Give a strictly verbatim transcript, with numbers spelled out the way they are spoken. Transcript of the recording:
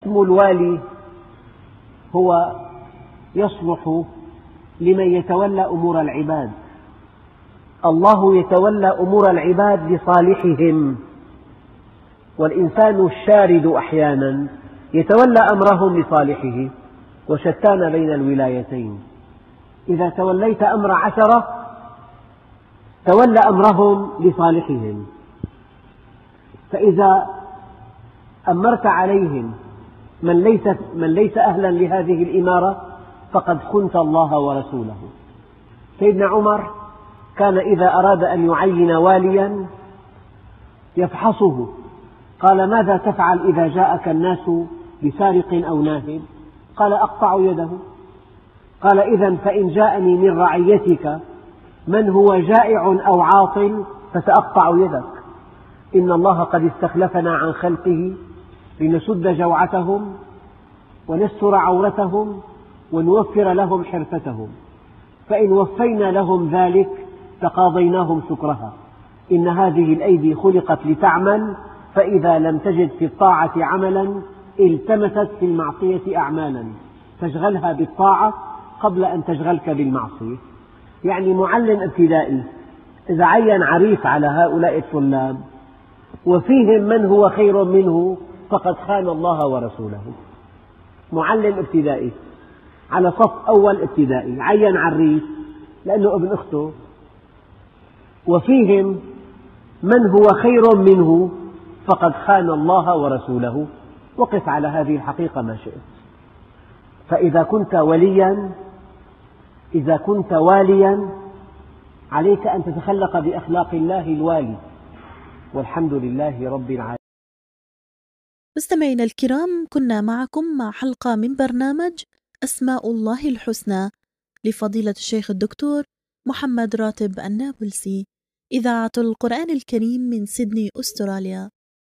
اسم الوالي هو يصلح لمن يتولى أمور العباد. الله يتولى أمور العباد لصالحهم، والإنسان الشارد أحيانا يتولى أمرهم لصالحه، وشتان بين الولايتين. إذا توليت أمر عشرة تولى أمرهم لصالحهم، فإذا أمرت عليهم من ليس, من ليس أهلا لهذه الإمارة فقد خنت الله ورسوله. سيدنا عمر كان إذا أراد أن يعين واليا يفحصه، قال: ماذا تفعل إذا جاءك الناس بسارق أو ناهب؟ قال: أقطع يده. قال: إذن فإن جاءني من رعيتك من هو جائع أو عاطل فسأقطع يدك. إن الله قد استخلفنا عن خلقه لنسد جوعتهم ونستر عورتهم ونوفر لهم حرفتهم، فإن وفينا لهم ذلك تقاضيناهم شكرها. إن هذه الأيدي خلقت لتعمل، فإذا لم تجد في الطاعة عملا التمست في المعصية أعمالا، تشغلها بالطاعة قبل أن تشغلك بالمعصية. يعني معلم ابتدائي إذا عين عريف على هؤلاء الطلاب وفيهم من هو خير منه فقد خان الله ورسوله. معلم ابتدائي على صف أول ابتدائي عين عريف لأنه ابن أخته وفيهم من هو خير منه فقد خان الله ورسوله. وقف على هذه الحقيقة ما شئت. فإذا كنت وليا إذا كنت واليا عليك أن تتخلق بأخلاق الله الوالي، والحمد لله رب العالمين. مستمعينا الكرام، كنا معكم مع حلقة من برنامج أسماء الله الحسنى لفضيلة الشيخ الدكتور محمد راتب النابلسي، إذاعة القرآن الكريم من سيدني أستراليا.